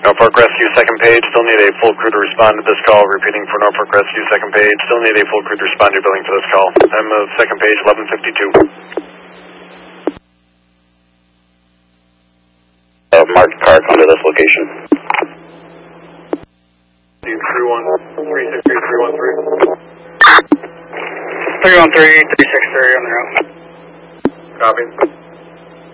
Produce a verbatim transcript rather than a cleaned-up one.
Norfolk Rescue, second page. Still need a full crew to respond to this call. Repeating for Norfolk Rescue, second page. Still need a full crew to respond to your billing for this call. Time of second page, eleven fifty-two. Uh, marked car come to this location. three one three six three three one three. three one three, three six three on the route. Copy.